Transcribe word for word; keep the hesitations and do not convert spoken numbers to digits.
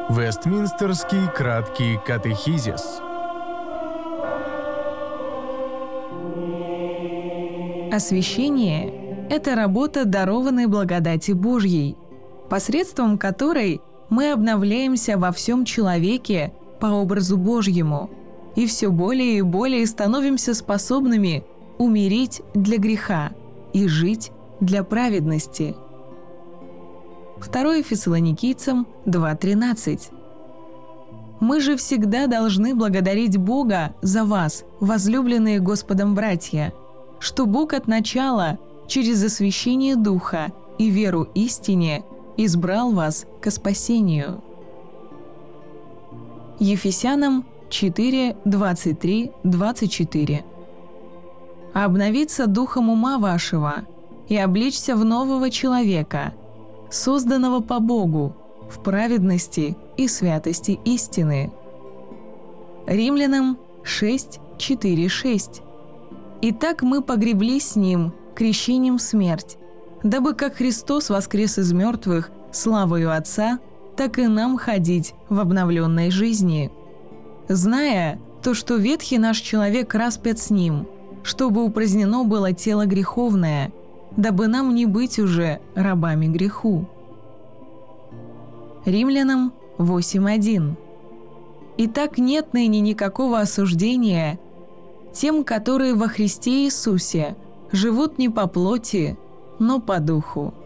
Вестминстерский краткий катехизис. Освящение – это работа дарованной благодати Божьей, посредством которой мы обновляемся во всем человеке по образу Божьему и все более и более становимся способными умереть для греха и жить для праведности. второе Фессалоникийцам два тринадцать. Мы же всегда должны благодарить Бога за вас, возлюбленные Господом братья, что Бог от начала, через освящение Духа и веру истине, избрал вас ко спасению. Ефесянам четыре двадцать три двадцать четыре. Обновиться духом ума вашего и облечься в нового человека, созданного по Богу, в праведности и святости истины. Римлянам шесть четыре шесть. Итак, мы погреблись с Ним крещением в смерть, дабы как Христос воскрес из мертвых славою Отца, так и нам ходить в обновленной жизни. Зная то, что ветхий наш человек распят с Ним, чтобы упразднено было тело греховное, дабы нам не быть уже рабами греху. Римлянам восемь один. Итак, нет ныне никакого осуждения тем, которые во Христе Иисусе живут не по плоти, но по духу.